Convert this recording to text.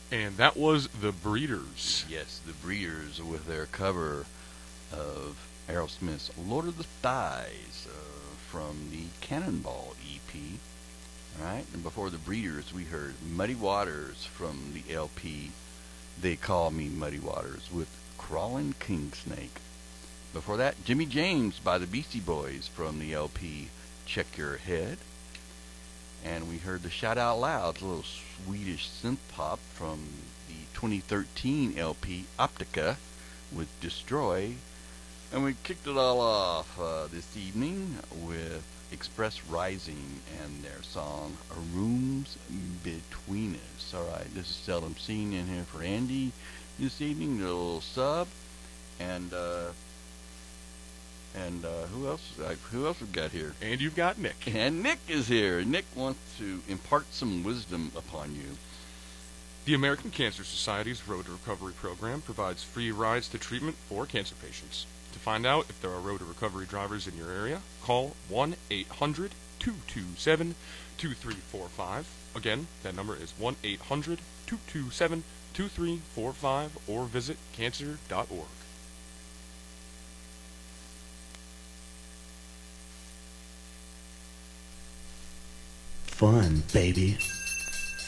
And that was The Breeders. Yes, the Breeders with their cover of Aerosmith's Lord of the Thighs from the Cannonball EP. Alright, and before the Breeders, we heard Muddy Waters from the LP They Call Me Muddy Waters with Crawlin' Kingsnake. Before that, Jimmy James by the Beastie Boys from the LP Check Your Head. And we heard the Shout Out Loud, a little Swedish synth pop from the 2013 LP Optica with Destroy. And we kicked it all off this evening with Express Rising and their song Rooms Between Us. Alright, this is Seldom Seen in here for Andy this evening, a little sub. And who else? Who else we've got here? And you've got Nick. And Nick is here. Nick wants to impart some wisdom upon you. The American Cancer Society's Road to Recovery program provides free rides to treatment for cancer patients. To find out if there are Road to Recovery drivers in your area, call 1-800-227-2345. Again, that number is 1-800-227-2345 or visit cancer.org. Fun, baby.